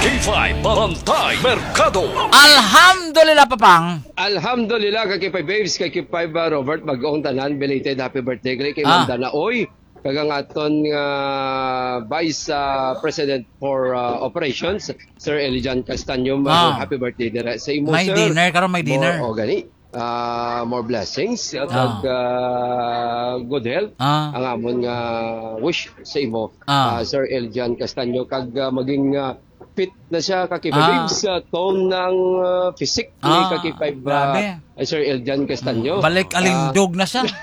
K5 Barangay Mercado. Alhamdulillah, Papang. Alhamdulillah, kakipay babes, kakipay ba Robert, mag-ong tanan, belated happy birthday kay Ah. Manda na oy. Kagang aton Vice President for Operations, Sir Elijan Castaño, happy birthday dira sa imo, May sir. dinner, karon may dinner. More, gani. More blessings at good health. Ang amon nga wish sa imo, Sir Elijan Castaño, kag maging fit na siya kakipay sa tone ng physique ni kakipay Sir Elijan Castaño. Balik alindog na siya.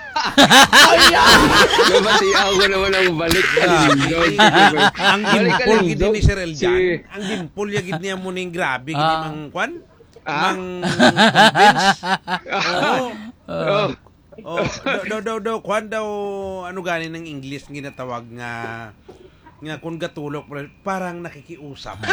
Bati ako naman ang balik alindog. Ang gimpol gid ni Sir Elijan. Ang gimpol ya gid niya mo ning grabe gid mang kwan. Mang convince. Daw kwan daw ano gani ng English ginatawag nga kung gatulok parang nakikiusap.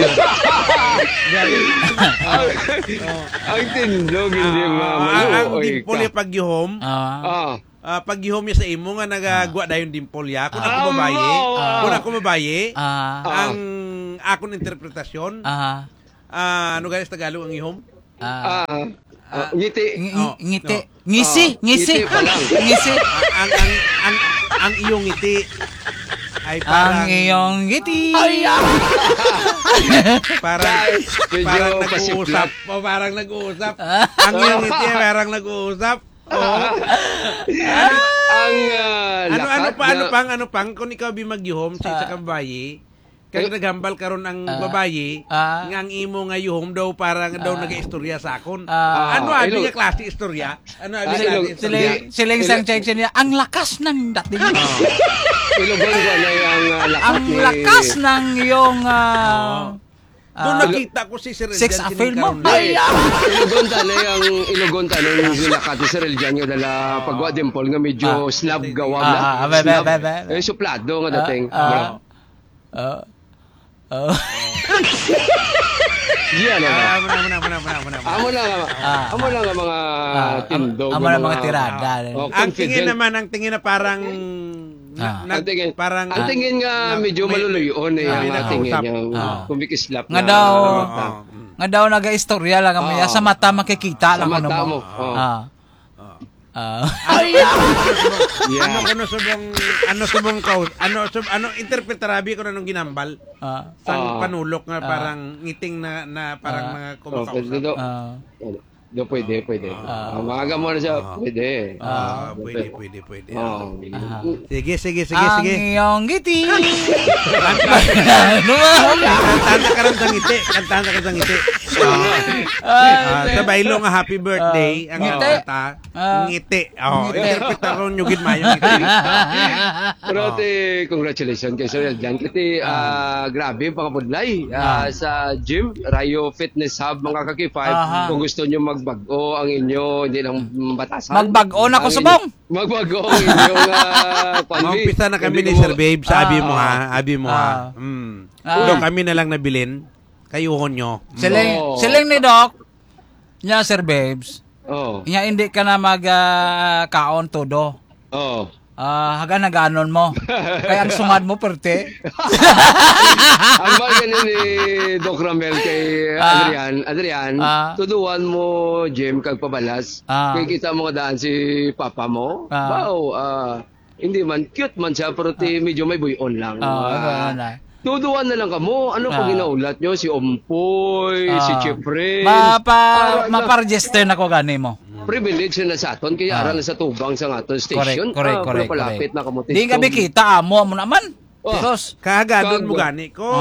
Ang tindog hindi ang dimpol ya pagyuhom. Pagyuhom ya sa imo nga nagagwa dayon dimpol ya. Kung ako mabaye, ang akong interpretasyon, ano gani sa Tagalog ang ihom? Ngiti. Ngisi pa lang. Ngisi. Ang iyong ngiti ay parang ang iyong ngiti. Parang nag-uusap. Parang nag-uusap. Ang iyong ngiti ay parang nag-uusap. Ano pang kung ikaw bimagyuhom sa isa ka babaye, kaya naghambal karon ang babaye, nga ang imo nga yuhom daw parang daw nag-istorya sa akon. Ano abi nga klase istorya? Ano abi nga istorya? Sila isang check niya, ang lakas ng dating. Ilugon ko na yung ang lakas ng iyong doon nakita ko si Sir Elijan. Sex appeal mo? Ilugon ta yung ginakati Sir Elijan yung dala pagwa dimpol nga medyo slab gawag na. Suplado nga dating. Diyan na. Amo lang ang mga tindog. Amo lang mga tirada. Ang tingin na parang ang tingin nga medyo maluluyon ang tingin niya. Kumikislap na. Nga daw naga-istorya lang kami. Sa mata makikita lang. Sa mata mo. Ano interpretarabi ko na nung ginambal sang panulok nga parang ngiting na parang mga kumakausap. Pwede. Maaga mo na siya. Pwede. Pwede. Sige. Ang iyong ngiti. Kantahan ka rin sa ngiti. Sa bailo nga happy birthday ang kanta ngiti. Interpreta ko yung gitmayo ngiti. Pero congratulations kay Sir Elijan. Kiti grabe pangapudlay sa gym Rayo Fitness Hub mga kaki-5. Kung gusto niyo magbago ang inyo, hindi lang batasan. Magbago na ko subong. Magbago ang inyong Umpisa na kami ni Sir Babe sa abi mo ha. Doon kami na lang nabilin. Kayuhon nyo. Siling ni Doc, niya Sir Babes, niya hindi ka na mag-kaon todo. Haga naganon mo. Kaya ang sungad mo perte. Ang bagay ni Doc Ramel kay Adrian, tuduan mo Jim kag pabalas. Kaya kita mo daan si papa mo. Wow, hindi man cute man siya pero medyo may buyon lang. Tuduan na lang kamo. Ano pag ginaulat nyo? Si Ompoy, si Chipre. Mapa-register na ko gani mo. Privilege na sa aton. Kaya aral na sa tubang sa aton station. Correct. Palapit na kamo. Di ka kita amo naman. Kagadon mo gani ko.